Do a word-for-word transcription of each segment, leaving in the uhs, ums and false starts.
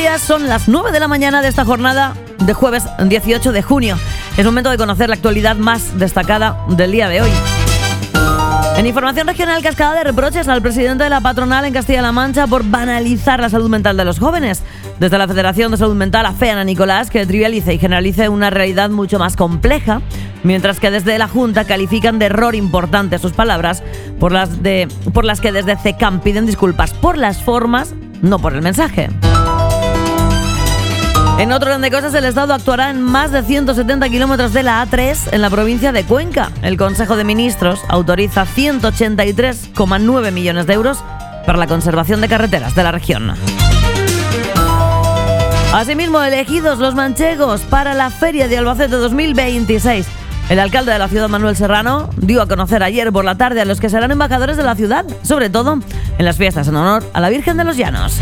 días, son las nueve de la mañana de esta jornada de jueves dieciocho de junio. Es momento de conocer la actualidad más destacada del día de hoy. En información regional, cascada de reproches al presidente de la patronal en Castilla-La Mancha por banalizar la salud mental de los jóvenes. Desde la Federación de Salud Mental afean a Nicolás que trivialice y generalice una realidad mucho más compleja, mientras que desde la Junta califican de error importante sus palabras, por las, de, por las que desde C E C A M piden disculpas por las formas, no por el mensaje. En otro orden de cosas, el Estado actuará en más de ciento setenta kilómetros de la A tres en la provincia de Cuenca. El Consejo de Ministros autoriza ciento ochenta y tres coma nueve millones de euros para la conservación de carreteras de la región. Asimismo, elegidos los manchegos para la Feria de Albacete dos mil veintiséis. El alcalde de la ciudad, Manuel Serrano, dio a conocer ayer por la tarde a los que serán embajadores de la ciudad, sobre todo en las fiestas en honor a la Virgen de los Llanos.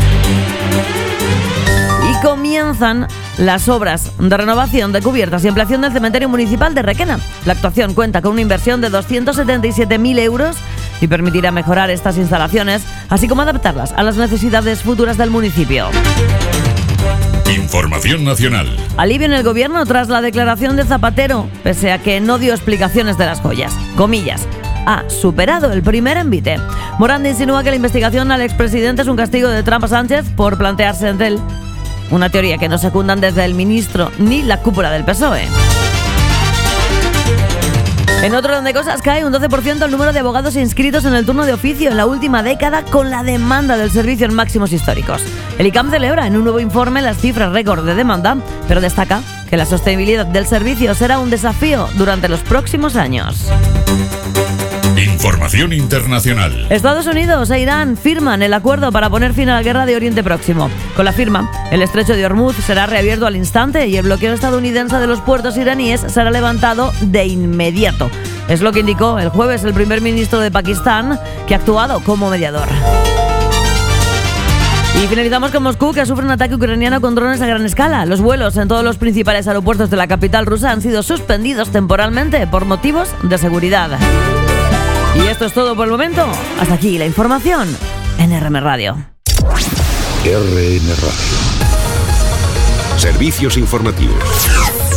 Y comienzan las obras de renovación de cubiertas y ampliación del cementerio municipal de Requena. La actuación cuenta con una inversión de doscientos setenta y siete mil euros y permitirá mejorar estas instalaciones, así como adaptarlas a las necesidades futuras del municipio. Información nacional. Alivio en el gobierno tras la declaración de Zapatero, pese a que no dio explicaciones de las joyas. Comillas. Ha superado el primer envite. Morandi insinúa que la investigación al expresidente es un castigo de Trump a Sánchez por plantearse ante él una teoría que no secundan desde el ministro ni la cúpula del P S O E. En otro orden de cosas, cae un doce por ciento el número de abogados inscritos en el turno de oficio en la última década con la demanda del servicio en máximos históricos. El I C A M celebra en un nuevo informe las cifras récord de demanda, pero destaca que la sostenibilidad del servicio será un desafío durante los próximos años. Información internacional. Estados Unidos e Irán firman el acuerdo para poner fin a la guerra de Oriente Próximo. Con la firma, el estrecho de Hormuz será reabierto al instante y el bloqueo estadounidense de los puertos iraníes será levantado de inmediato. Es lo que indicó el jueves el primer ministro de Pakistán, que ha actuado como mediador. Y finalizamos con Moscú, que sufre un ataque ucraniano con drones a gran escala. Los vuelos en todos los principales aeropuertos de la capital rusa han sido suspendidos temporalmente por motivos de seguridad. Y esto es todo por el momento. Hasta aquí la información en R M Radio. R M Radio. Servicios informativos.